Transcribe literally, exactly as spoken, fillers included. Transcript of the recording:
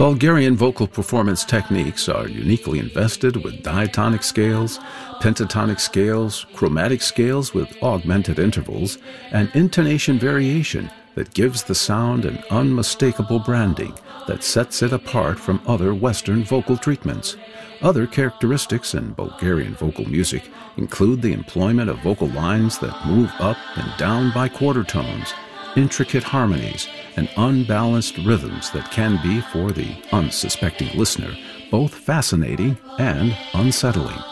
Bulgarian vocal performance techniques are uniquely invested with diatonic scales, pentatonic scales, chromatic scales with augmented intervals, and intonation variation that gives the sound an unmistakable branding that sets it apart from other Western vocal treatments. Other characteristics in Bulgarian vocal music include the employment of vocal lines that move up and down by quarter tones, intricate harmonies, and unbalanced rhythms that can be, for the unsuspecting listener, both fascinating and unsettling.